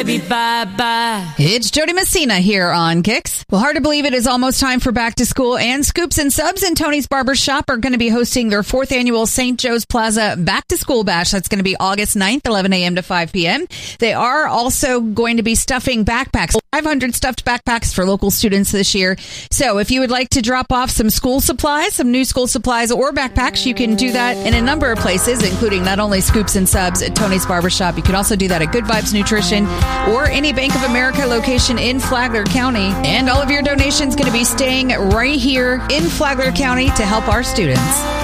baby, bye-bye. It's Jody Messina here on Kicks. Well, hard to believe it is almost time for back to school, and Scoops and Subs and Tony's Barber Shop are going to be hosting their 4th annual St. Joe's Plaza Back to School Bash. That's going to be August 9th, 11 a.m. to 5 p.m. They are also going to be stuffing backpacks, 500 stuffed backpacks for local students this year. So if you would like to drop off some school supplies, some new school supplies or backpacks, you can do that in a number of places, including not only Scoops and Subs at Tony's Barber Shop. You can also do that at Good Vibes Nutrition or any Bank of America location in Flagler County. And all of your donations going to be staying right here in Flagler County to help our students.